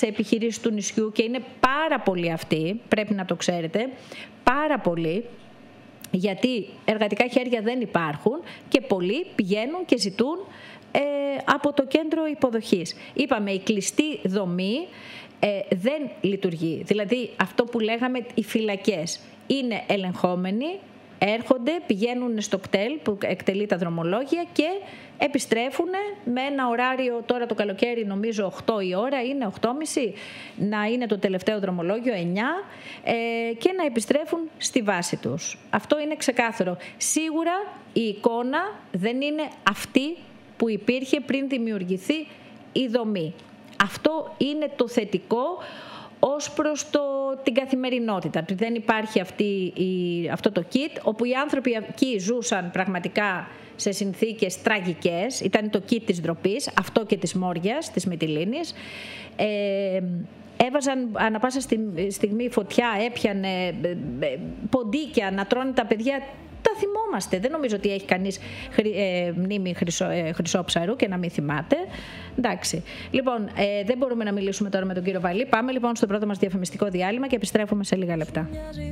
επιχειρήσεις του νησιού και είναι πάρα πολλοί αυτοί, πρέπει να το ξέρετε, πάρα πολλοί, γιατί εργατικά χέρια δεν υπάρχουν και πολλοί πηγαίνουν και ζητούν από το κέντρο υποδοχής. Είπαμε, η κλειστή δομή δεν λειτουργεί. Δηλαδή αυτό που λέγαμε, οι φυλακές είναι ελεγχόμενοι, έρχονται, πηγαίνουν στο κτέλ που εκτελεί τα δρομολόγια και επιστρέφουν με ένα ωράριο, τώρα το καλοκαίρι νομίζω 8 η ώρα, είναι 8.30 να είναι το τελευταίο δρομολόγιο, 9, και να επιστρέφουν στη βάση τους. Αυτό είναι ξεκάθαρο. Σίγουρα η εικόνα δεν είναι αυτή που υπήρχε πριν δημιουργηθεί η δομή. Αυτό είναι το θετικό ως προς την καθημερινότητα. Δεν υπάρχει αυτό το kit, όπου οι άνθρωποι εκεί ζούσαν πραγματικά σε συνθήκες τραγικές. Ήταν το kit της ντροπής, αυτό και της Μόριας, της Μυτιλήνης. Έβαζαν ανά πάσα στιγμή φωτιά, έπιανε ποντίκια να τρώνε τα παιδιά. Τα θυμόμαστε. Δεν νομίζω ότι έχει κανείς μνήμη χρυσόψαρου και να μην θυμάται. Εντάξει. Λοιπόν, δεν μπορούμε να μιλήσουμε τώρα με τον κύριο Βαλή. Πάμε λοιπόν στο πρώτο μας διαφημιστικό διάλειμμα και επιστρέφουμε σε λίγα λεπτά.